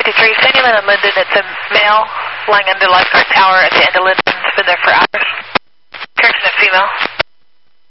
53, sending in on Linden. It's a male lying under lifeguard tower at the end of Linden. It's been there for hours.